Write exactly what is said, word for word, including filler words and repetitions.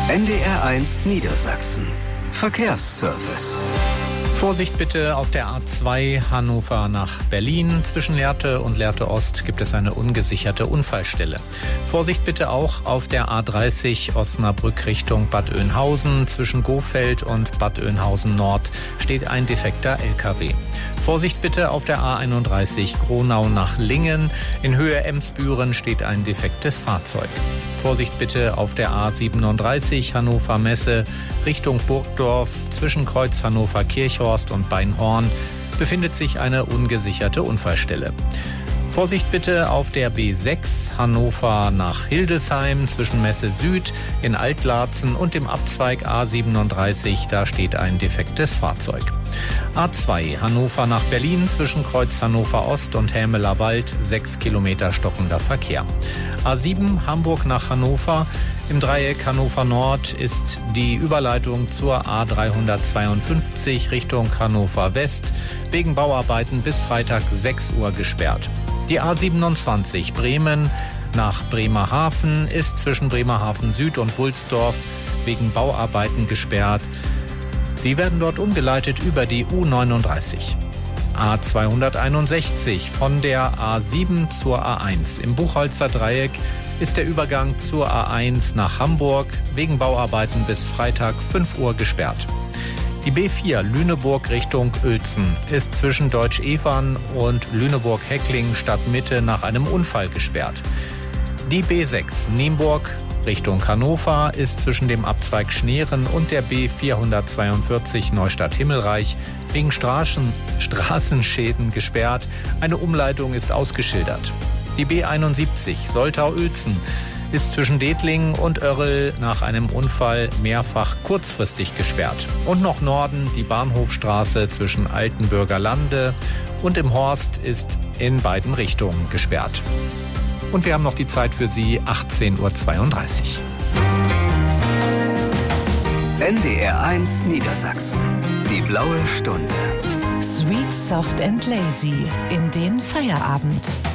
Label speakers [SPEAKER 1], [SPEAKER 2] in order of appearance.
[SPEAKER 1] N D R eins Niedersachsen. Verkehrsservice.
[SPEAKER 2] Vorsicht bitte auf der A zwei Hannover nach Berlin. Zwischen Lehrte und Lehrte Ost gibt es eine ungesicherte Unfallstelle. Vorsicht bitte auch auf der A dreißig Osnabrück Richtung Bad Oeynhausen. Zwischen Gohfeld und Bad Oeynhausen Nord steht ein defekter L K W. Vorsicht bitte auf der A einunddreißig Gronau nach Lingen. In Höhe Emsbüren steht ein defektes Fahrzeug. Vorsicht bitte auf der A siebenunddreißig Hannover Messe Richtung Burgdorf. Zwischen Kreuz Hannover Kirchhorst und Beinhorn befindet sich eine ungesicherte Unfallstelle. Vorsicht bitte auf der B sechs Hannover nach Hildesheim zwischen Messe Süd in Altlarzen und dem Abzweig A siebenunddreißig, da steht ein defektes Fahrzeug. A zwei Hannover nach Berlin zwischen Kreuz Hannover Ost und Hämeler Wald, sechs Kilometer stockender Verkehr. A sieben Hamburg nach Hannover. Im Dreieck Hannover Nord ist die Überleitung zur A dreihundertzweiundfünfzig Richtung Hannover West wegen Bauarbeiten bis Freitag sechs Uhr gesperrt. Die A siebenundzwanzig Bremen nach Bremerhaven ist zwischen Bremerhaven Süd und Wulsdorf wegen Bauarbeiten gesperrt. Sie werden dort umgeleitet über die U neununddreißig. A zweihunderteinundsechzig von der A sieben zur A eins. Im Buchholzer Dreieck ist der Übergang zur A eins nach Hamburg wegen Bauarbeiten bis Freitag fünf Uhr gesperrt. Die B vier Lüneburg Richtung Uelzen ist zwischen Deutsch-Evern und Lüneburg-Heckling Stadtmitte nach einem Unfall gesperrt. Die B sechs Nienburg Richtung Hannover ist zwischen dem Abzweig Schneeren und der B vierhundertzweiundvierzig Neustadt-Himmelreich wegen Straßen, Straßenschäden gesperrt. Eine Umleitung ist ausgeschildert. Die B einundsiebzig Soltau-Uelzen ist zwischen Dettlingen und Oerrl nach einem Unfall mehrfach kurzfristig gesperrt. Und noch Norden die Bahnhofstraße zwischen Altenburger Lande und im Horst ist in beiden Richtungen gesperrt. Und wir haben noch die Zeit für Sie, achtzehn Uhr zweiunddreißig.
[SPEAKER 1] N D R eins Niedersachsen. Die blaue Stunde.
[SPEAKER 3] Sweet, soft and lazy in den Feierabend.